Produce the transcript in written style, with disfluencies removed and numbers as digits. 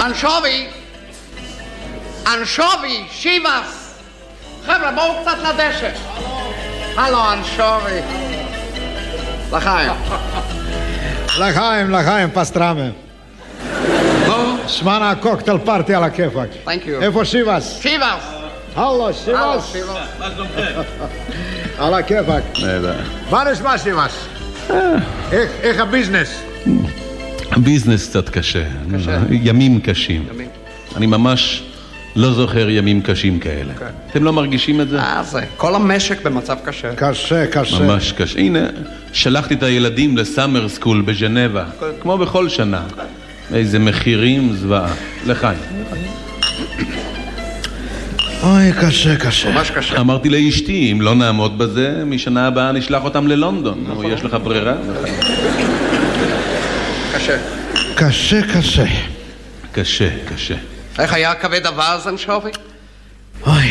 אנשובי, שיבס. חבר'ה, בואו קצת לדשא. הלו, אנשובי. לחיים, פסטרמה. שמענה קוקטייל פארטי על הכיפק. איפה שיבס? שיבס. הלו, שיבס. מה שלומכם? על הכיפק. מה נשמע שיבס? איך הביזנס? הביזנס קצת קשה. ימים קשים. אני ממש לא זוכר ימים קשים כאלה. אתם לא מרגישים את זה? זה. כל המשק במצב קשה. קשה. ממש קשה. הנה, שלחתי את הילדים לסאמר סקול בז'נבה, כמו בכל שנה. איזה מחירים זוועה. לחיים. אוי, קשה. ממש קשה. אמרתי לאשתי, אם לא נעמוד בזה, משנה הבאה נשלח אותם ללונדון. יש לך ברירה? קשה. קשה. קשה. איך היה כבד אווז, אנשובי? אוי,